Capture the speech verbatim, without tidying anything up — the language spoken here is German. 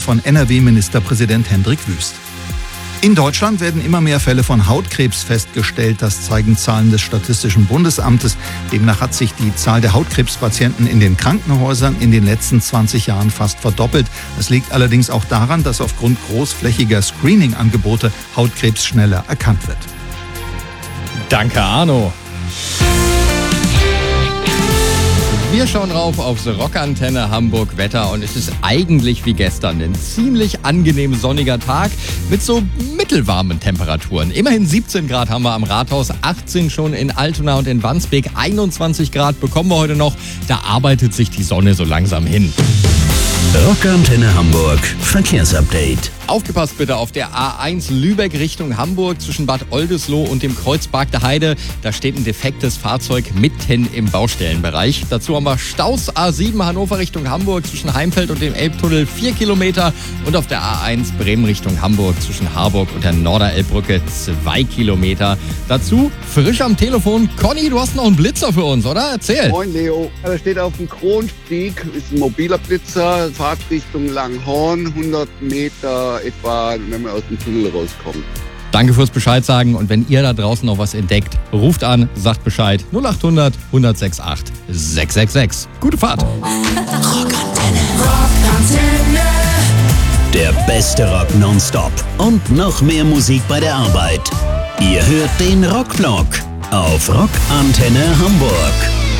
von N R W-Ministerpräsident Hendrik Wüst. In Deutschland werden immer mehr Fälle von Hautkrebs festgestellt. Das zeigen Zahlen des Statistischen Bundesamtes. Demnach hat sich die Zahl der Hautkrebspatienten in den Krankenhäusern in den letzten zwanzig Jahren fast verdoppelt. Das liegt allerdings auch daran, dass aufgrund großflächiger Screening-Angebote Hautkrebs schneller erkannt wird. Danke, Arno. Wir schauen rauf aufs Rockantenne Hamburg Wetter und es ist eigentlich wie gestern ein ziemlich angenehm sonniger Tag mit so mittelwarmen Temperaturen. Immerhin siebzehn Grad haben wir am Rathaus, achtzehn schon in Altona und in Wandsbek, einundzwanzig Grad bekommen wir heute noch. Da arbeitet sich die Sonne so langsam hin. Rockantenne Hamburg Verkehrsupdate. Aufgepasst bitte auf der A eins Lübeck Richtung Hamburg zwischen Bad Oldesloe und dem Kreuzberg der Heide. Da steht ein defektes Fahrzeug mitten im Baustellenbereich. Dazu haben wir Staus A sieben Hannover Richtung Hamburg zwischen Heimfeld und dem Elbtunnel vier Kilometer. Und auf der A eins Bremen Richtung Hamburg zwischen Harburg und der Norderelbbrücke zwei Kilometer. Dazu frisch am Telefon. Conny, du hast noch einen Blitzer für uns, oder? Erzähl. Moin Leo. Da steht auf dem Kronstieg, ist ein mobiler Blitzer, Fahrtrichtung Langhorn, hundert Meter etwa, wenn wir aus dem Tunnel rauskommen. Danke fürs Bescheid sagen und wenn ihr da draußen noch was entdeckt, ruft an, sagt Bescheid. null acht hundert, hundertsechsundachtzig, sechshundertsechsundsechzig. Gute Fahrt. Rockantenne. Der beste Rock nonstop und noch mehr Musik bei der Arbeit. Ihr hört den Rockblock auf Rockantenne Hamburg.